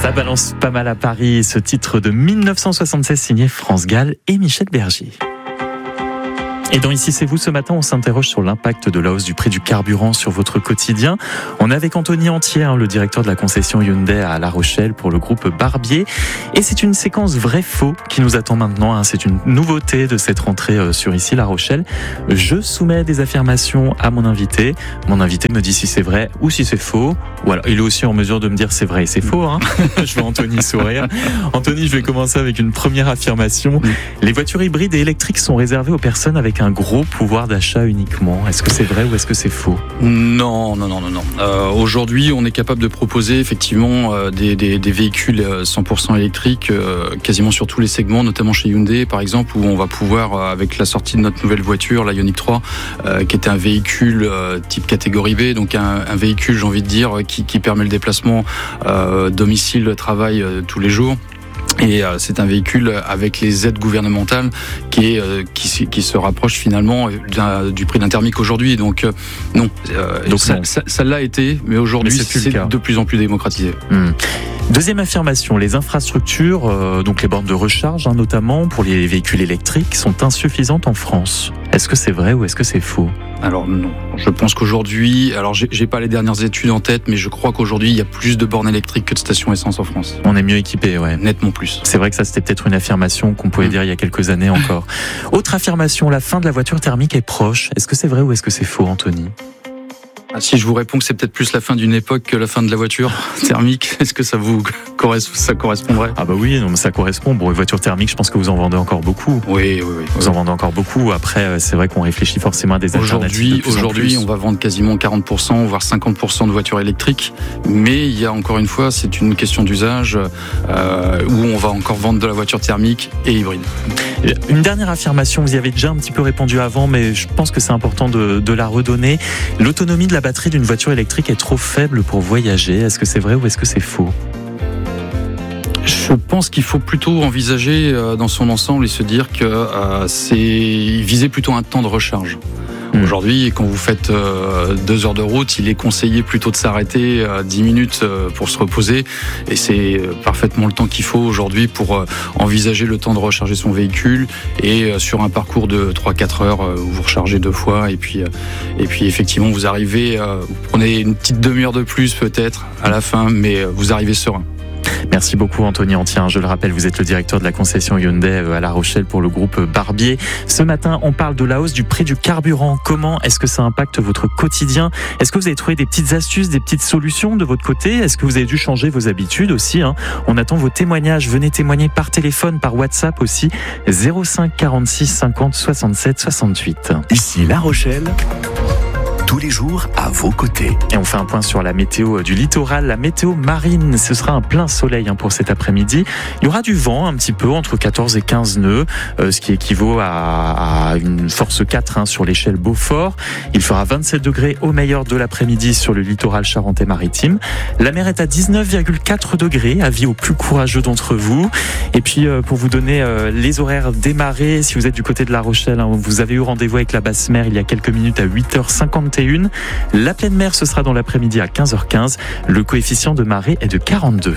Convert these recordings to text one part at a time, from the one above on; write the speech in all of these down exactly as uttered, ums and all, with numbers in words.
Ça balance pas mal à Paris, ce titre de mille neuf cent soixante-seize signé France Gall et Michel Berger. Et dans Ici c'est vous, ce matin, on s'interroge sur l'impact de la hausse du prix du carburant sur votre quotidien. On est avec Anthony Antier, hein, le directeur de la concession Hyundai à La Rochelle pour le groupe Barbier. Et c'est une séquence vrai-faux qui nous attend maintenant. Hein. C'est une nouveauté de cette rentrée euh, sur Ici La Rochelle. Je soumets des affirmations à mon invité. Mon invité me dit si c'est vrai ou si c'est faux. Voilà, il est aussi en mesure de me dire c'est vrai et c'est faux. Hein. Je vois Anthony sourire. Anthony, je vais commencer avec une première affirmation. Les voitures hybrides et électriques sont réservées aux personnes avec un gros pouvoir d'achat uniquement. Est-ce que c'est vrai ou est-ce que c'est faux ? Non, non, non, non, non. Euh, aujourd'hui, on est capable de proposer effectivement euh, des, des, des véhicules cent pour cent électriques euh, quasiment sur tous les segments, notamment chez Hyundai par exemple, où on va pouvoir, euh, avec la sortie de notre nouvelle voiture, la Ioniq trois, euh, qui était un véhicule euh, type catégorie B, donc un, un véhicule, j'ai envie de dire, qui, qui permet le déplacement euh, domicile-travail euh, tous les jours. Et euh, c'est un véhicule avec les aides gouvernementales qui est euh, qui, qui se rapproche finalement du prix d'un thermique aujourd'hui. Donc euh, non, euh, donc ça, non. Ça, ça l'a été, mais aujourd'hui mais c'est, c'est de plus en plus démocratisé. Mmh. Deuxième affirmation, les infrastructures, euh, donc les bornes de recharge hein, notamment pour les véhicules électriques, sont insuffisantes en France. Est-ce que c'est vrai ou est-ce que c'est faux ? Alors non, je pense qu'aujourd'hui, alors j'ai, j'ai pas les dernières études en tête, mais je crois qu'aujourd'hui il y a plus de bornes électriques que de stations essence en France. On est mieux équipé, ouais. Nettement plus. C'est vrai que ça c'était peut-être une affirmation qu'on pouvait mmh. dire il y a quelques années encore. Autre affirmation, la fin de la voiture thermique est proche. Est-ce que c'est vrai ou est-ce que c'est faux, Anthony ? Ah, si je vous réponds que c'est peut-être plus la fin d'une époque que la fin de la voiture thermique, est-ce que ça vous correspond, ça correspondrait ? Ah bah oui, non, mais ça correspond. Bon, les voitures thermiques, je pense que vous en vendez encore beaucoup. Oui, oui, oui. Vous oui. en vendez encore beaucoup. Après, c'est vrai qu'on réfléchit forcément à des aujourd'hui, alternatives. De aujourd'hui, on va vendre quasiment quarante pour cent, voire cinquante pour cent de voitures électriques. Mais il y a encore une fois, c'est une question d'usage euh, où on va encore vendre de la voiture thermique et hybride. Une dernière affirmation, vous y avez déjà un petit peu répondu avant, mais je pense que c'est important de, de la redonner. L'autonomie de la batterie d'une voiture électrique est trop faible pour voyager. Est-ce que c'est vrai ou est-ce que c'est faux ? Je pense qu'il faut plutôt envisager dans son ensemble et se dire que euh, c'est viser plutôt un temps de recharge. Mmh. Aujourd'hui, quand vous faites euh, deux heures de route, il est conseillé plutôt de s'arrêter euh, dix minutes euh, pour se reposer. Et c'est euh, parfaitement le temps qu'il faut aujourd'hui pour euh, envisager le temps de recharger son véhicule. Et euh, sur un parcours de trois à quatre heures, euh, vous rechargez deux fois. Et puis, euh, et puis effectivement, vous arrivez, euh, vous prenez une petite demi-heure de plus peut-être à la fin, mais euh, vous arrivez serein. Merci beaucoup Anthony Antier. Je le rappelle, vous êtes le directeur de la concession Hyundai à La Rochelle pour le groupe Barbier. Ce matin, on parle de la hausse du prix du carburant. Comment est-ce que ça impacte votre quotidien ? Est-ce que vous avez trouvé des petites astuces, des petites solutions de votre côté ? Est-ce que vous avez dû changer vos habitudes aussi hein ? On attend vos témoignages. Venez témoigner par téléphone, par WhatsApp aussi. zéro cinq quarante-six cinquante soixante-sept soixante-huit. Ici La Rochelle. Tous les jours à vos côtés. Et on fait un point sur la météo du littoral, la météo marine. Ce sera un plein soleil pour cet après-midi. Il y aura du vent un petit peu entre quatorze et quinze nœuds, ce qui équivaut à, à une force quatre hein, sur l'échelle Beaufort. Il fera vingt-sept degrés au meilleur de l'après-midi sur le littoral charentais-maritime. La mer est à dix-neuf virgule quatre degrés, avis aux plus courageux d'entre vous. Et puis pour vous donner les horaires des marées, si vous êtes du côté de La Rochelle, hein, vous avez eu rendez-vous avec la basse mer il y a quelques minutes à huit heures cinquante et une. La pleine mer, ce sera dans l'après-midi à quinze heures quinze. Le coefficient de marée est de quarante-deux.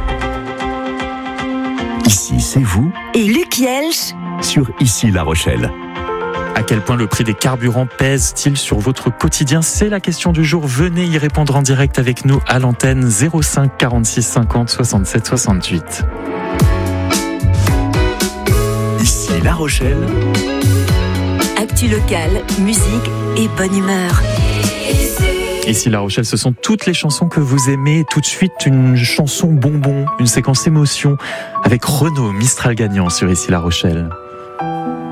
Ici, c'est vous. Et Luc Yelch sur Ici La Rochelle. À quel point le prix des carburants pèse-t-il sur votre quotidien ? C'est la question du jour. Venez y répondre en direct avec nous à l'antenne zéro cinq quarante-six cinquante soixante-sept soixante-huit. Ici La Rochelle. Actu locale, musique et bonne humeur. Ici La Rochelle, ce sont toutes les chansons que vous aimez. Tout de suite, une chanson bonbon, une séquence émotion avec Renaud Mistral gagnant sur Ici La Rochelle.